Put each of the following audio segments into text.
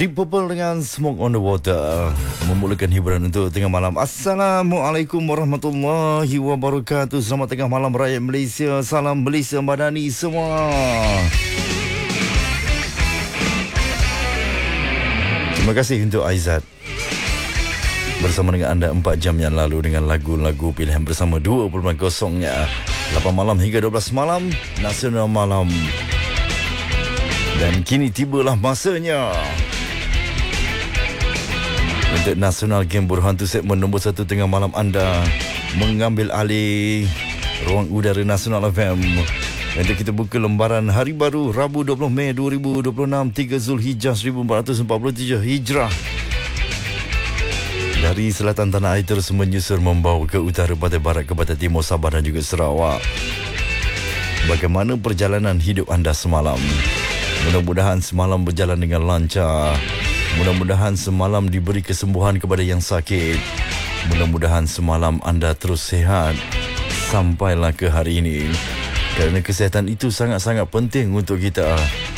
Deep Purple dengan Smoke on the Water memulakan hiburan untuk tengah malam. Assalamualaikum warahmatullahi wabarakatuh. Selamat tengah malam rakyat Malaysia. Salam Malaysia Madani semua. Terima kasih untuk Aizat bersama dengan anda 4 jam yang lalu dengan lagu-lagu pilihan bersama 20.0-nya 8 malam hingga 12 malam Nasional Malam. Dan kini tibalah masanya untuk Nasional Game Berhantu segmen nombor 1 tengah malam anda mengambil alih ruang udara Nasional FM. Untuk kita buka lembaran hari baru Rabu 20 Mei 2026 3 Zulhijjah 1447 Hijrah. Dari selatan tanah air terus menyusur membawa ke utara, pantai barat, ke pantai timur Sabah dan juga Sarawak. Bagaimana perjalanan hidup anda semalam? Mudah-mudahan semalam berjalan dengan lancar. Mudah-mudahan semalam diberi kesembuhan kepada yang sakit. Mudah-mudahan semalam anda terus sihat sampailah ke hari ini. Kerana kesihatan itu sangat-sangat penting untuk kita.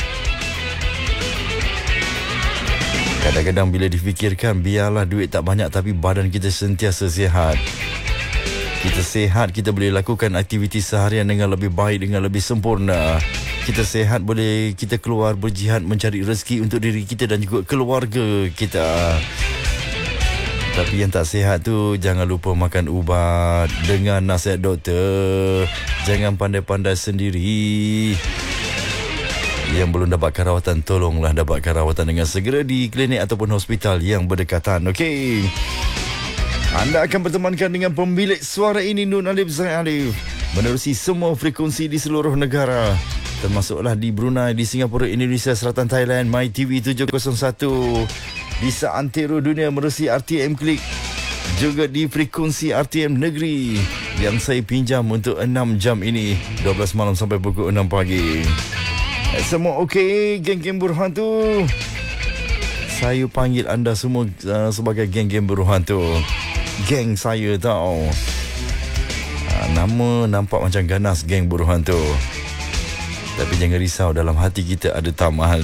Kadang-kadang bila difikirkan, biarlah duit tak banyak tapi badan kita sentiasa sihat. Kita sihat, kita boleh lakukan aktiviti seharian dengan lebih baik, dengan lebih sempurna. Kita sihat, boleh kita keluar berjihad mencari rezeki untuk diri kita dan juga keluarga kita. Tapi yang tak sihat tu, jangan lupa makan ubat dengan nasihat doktor. Jangan pandai-pandai sendiri. Yang belum dapatkan rawatan, tolonglah dapatkan rawatan dengan segera di klinik ataupun hospital yang berdekatan. Okey. Anda akan bertemankan dengan pemilik suara ini, Nun Alif Zain Alif, menerusi semua frekuensi di seluruh negara, termasuklah di Brunei, di Singapura, Indonesia, Selatan Thailand, MyTV 701, di seantero dunia menerusi RTM Klik, juga di frekuensi RTM Negeri yang saya pinjam untuk 6 jam ini, 12 malam sampai pukul 6 pagi. Semua okey, geng-geng berhantu? Saya panggil anda semua sebagai geng-geng berhantu. Geng saya tau. Nama nampak macam ganas, geng berhantu. Tapi jangan risau, dalam hati kita ada tamahan.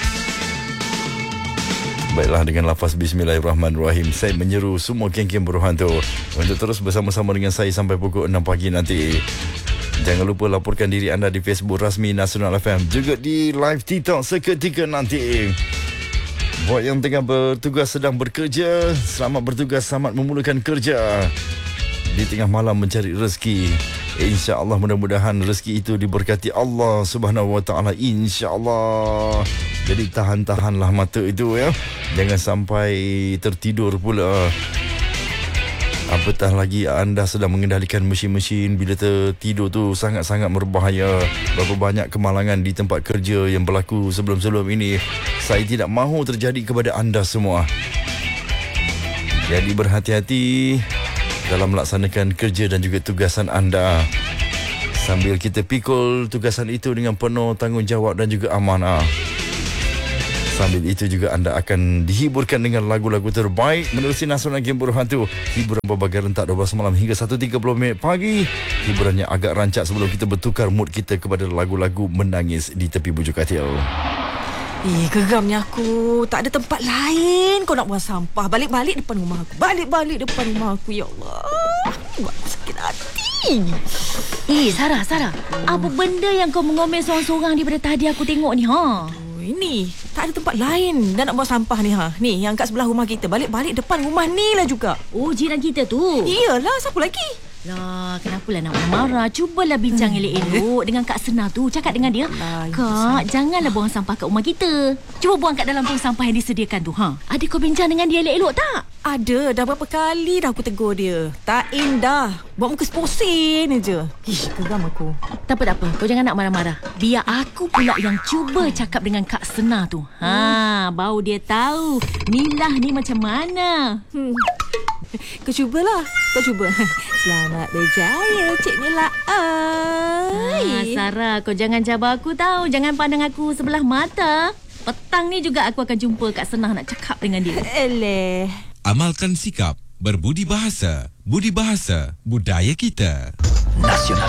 Baiklah, dengan lafaz Bismillahirrahmanirrahim, saya menyeru semua geng-geng berhantu untuk terus bersama-sama dengan saya sampai pukul 6 pagi nanti. Jangan lupa laporkan diri anda di Facebook rasmi Nasional FM, juga di live TikTok seketika nanti. Buat yang tengah bertugas, sedang bekerja, selamat bertugas, selamat memulakan kerja di tengah malam mencari rezeki. InsyaAllah, mudah-mudahan rezeki itu diberkati Allah Subhanahu Wa Taala, insyaAllah. Jadi tahan-tahanlah mata itu ya, jangan sampai tertidur pula. Apatah lagi anda sedang mengendalikan mesin-mesin, bila tertidur tu sangat-sangat berbahaya. Berapa banyak kemalangan di tempat kerja yang berlaku sebelum-sebelum ini, saya tidak mahu terjadi kepada anda semua. Jadi berhati-hati dalam melaksanakan kerja dan juga tugasan anda, sambil kita pikul tugasan itu dengan penuh tanggungjawab dan juga amanah. Sambil itu juga anda akan dihiburkan dengan lagu-lagu terbaik menerusi Nasional Game Berhantu. Hiburan berbagai rentak 12 malam hingga 1.30 minit pagi. Hiburannya agak rancak sebelum kita bertukar mood kita kepada lagu-lagu menangis di tepi bujuk katil. Geramnya aku. Tak ada tempat lain kau nak buang sampah. Balik-balik depan rumah aku. Balik-balik depan rumah aku. Ya Allah, buat aku sakit hati. Sarah, apa benda yang kau mengomel seorang-seorang daripada tadi aku tengok ni, ha? Ini tak ada tempat lain dah nak buang sampah ni, ha. Ni yang kat sebelah rumah kita. Balik-balik depan rumah ni lah juga. Oh, jiran kita tu. Iyalah, siapa lagi? Lah, kenapalah nak marah? Cubalah bincang elok-elok dengan Kak Sena tu. Cakap dengan dia, Kak, janganlah buang sampah kat rumah kita. Cuba buang kat dalam tong sampah yang disediakan tu, ha. Ada kau bincang dengan dia elok-elok tak? Ada, dah berapa kali dah aku tegur dia. Tak indah, buat muka seposin je. Geram aku. Tak apa, kau jangan nak marah-marah. Biar aku pula yang cuba cakap dengan Kak Sena tu. Baru dia tahu Milah ni macam mana. Kau cubalah. Selamat berjaya, Cik Mila. Sarah, kau jangan cabar aku tahu. Jangan pandang aku sebelah mata. Petang ni juga aku akan jumpa Kak Senah nak cakap dengan dia. Amalkan sikap berbudi bahasa. Budi bahasa budaya kita. Nasional